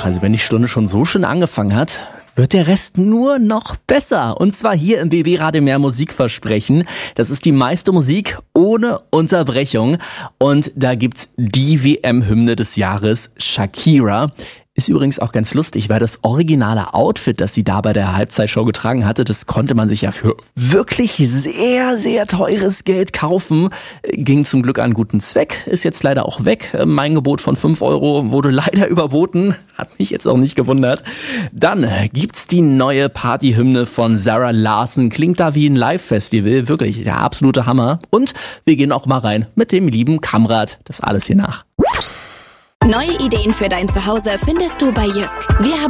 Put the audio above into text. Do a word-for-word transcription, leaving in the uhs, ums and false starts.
Ach, also wenn die Stunde schon so schön angefangen hat, wird der Rest nur noch besser. Und zwar hier im B B Radio Mehr Musikversprechen. Das ist die meiste Musik ohne Unterbrechung. Und da gibt's die W M-Hymne des Jahres, Shakira. Ist übrigens auch ganz lustig, weil das originale Outfit, das sie da bei der Halbzeitshow getragen hatte, das konnte man sich ja für wirklich sehr, sehr teures Geld kaufen. Ging zum Glück an einen guten Zweck, ist jetzt leider auch weg. Mein Gebot von fünf Euro wurde leider überboten, hat mich jetzt auch nicht gewundert. Dann gibt's die neue Partyhymne von Zara Larsson, klingt da wie ein Live-Festival, wirklich der absolute Hammer. Und wir gehen auch mal rein mit dem lieben Kamrat, das alles hier nach. Neue Ideen für dein Zuhause findest du bei Jysk. Wir haben